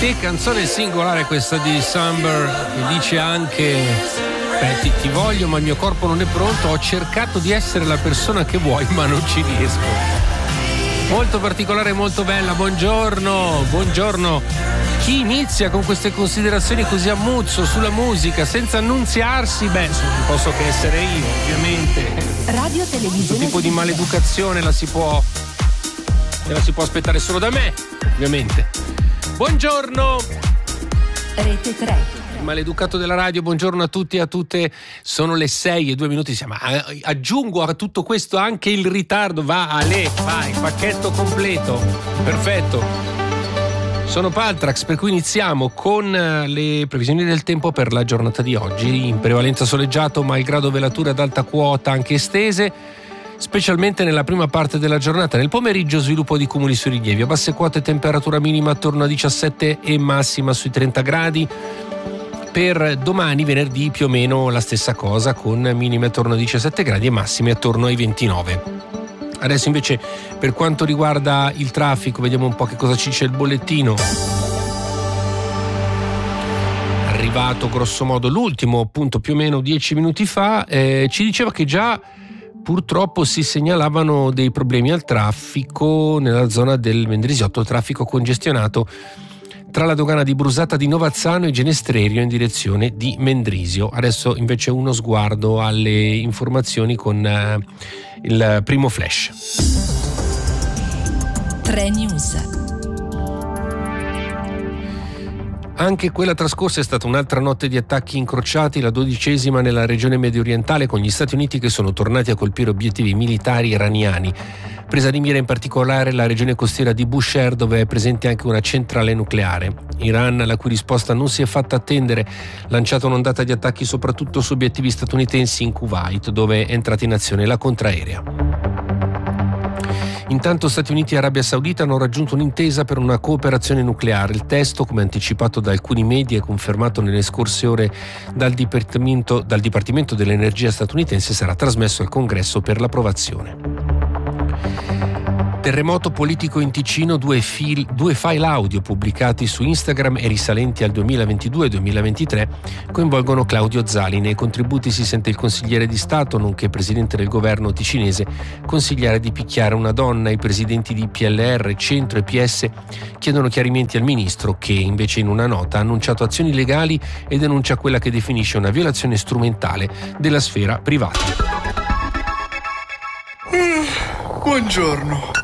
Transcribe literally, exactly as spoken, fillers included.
Che canzone singolare questa di Summer, che dice anche: beh, ti, ti voglio ma il mio corpo non è pronto, ho cercato di essere la persona che vuoi ma non ci riesco. Molto particolare, molto bella. Buongiorno, buongiorno. Chi inizia con queste considerazioni così a muzzo sulla musica senza annunziarsi? Beh, non posso che essere io, ovviamente. Radio Televisione. Questo tipo di maleducazione la si può la si può aspettare solo da me, ovviamente. Buongiorno. Rete tre. Maleducato della radio, buongiorno a tutti e a tutte. Sono le sei e due minuti. Siamo, aggiungo a tutto questo anche il ritardo. Va, Ale, vai, pacchetto completo. Perfetto. Sono Paltrax, per cui iniziamo con le previsioni del tempo per la giornata di oggi. In prevalenza soleggiato, malgrado velature ad alta quota anche estese, specialmente nella prima parte della giornata. Nel pomeriggio sviluppo di cumuli sui rilievi. A basse quote temperatura minima attorno a diciassette e massima sui trenta gradi. Per domani, venerdì, più o meno la stessa cosa, con minime attorno a diciassette gradi e massime attorno ai ventinove. Adesso invece per quanto riguarda il traffico, vediamo un po' che cosa ci dice il bollettino. Arrivato grosso modo l'ultimo, appunto più o meno dieci minuti fa, eh, ci diceva che già purtroppo si segnalavano dei problemi al traffico nella zona del Mendrisiotto, traffico congestionato tra la dogana di Brusata di Novazzano e Genestrerio in direzione di Mendrisio. Adesso invece uno sguardo alle informazioni con uh, il primo flash. tre News. Anche quella trascorsa è stata un'altra notte di attacchi incrociati, la dodicesima nella regione mediorientale, con gli Stati Uniti che sono tornati a colpire obiettivi militari iraniani. Presa di mira in particolare la regione costiera di Bushehr, dove è presente anche una centrale nucleare. Iran, la cui risposta non si è fatta attendere, ha lanciato un'ondata di attacchi soprattutto su obiettivi statunitensi in Kuwait, dove è entrata in azione la contraerea. Intanto Stati Uniti e Arabia Saudita hanno raggiunto un'intesa per una cooperazione nucleare. Il testo, come anticipato da alcuni media e confermato nelle scorse ore dal Dipartimento, dal Dipartimento dell'Energia statunitense, sarà trasmesso al Congresso per l'approvazione. Terremoto politico in Ticino, due, fil, due file audio pubblicati su Instagram e risalenti al duemilaventidue duemilaventitré coinvolgono Claudio Zali. Nei contributi si sente il consigliere di Stato, nonché presidente del governo ticinese, consigliare di picchiare una donna. I presidenti di P L R, Centro e P S chiedono chiarimenti al ministro, che invece in una nota ha annunciato azioni legali e denuncia quella che definisce una violazione strumentale della sfera privata. Buongiorno.